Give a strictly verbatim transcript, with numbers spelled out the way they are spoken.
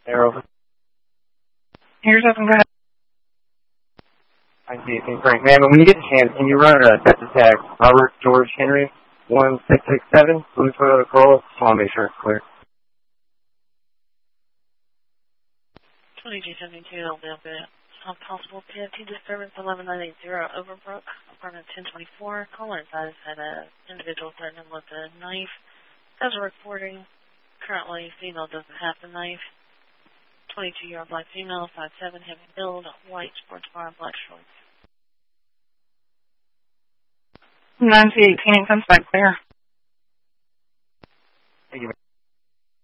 Air over. Here's up and go ahead. I see you, Frank. Man, but when you get a chance, can you run a test attack? Robert George Henry, one six six seven, Blue Toyota Corolla. Just want to make sure it's clear. twenty-two seventy-two, that'll be up at some possible P F T disturbance eleven nine eight zero Overbrook, apartment ten twenty-four. Caller inside has had an individual threatening with a knife. As a reporting, currently female doesn't have the knife. twenty-two-year-old black female, five seven, heavy build, white sports bar, black shorts. nine C eighteen, comes back clear.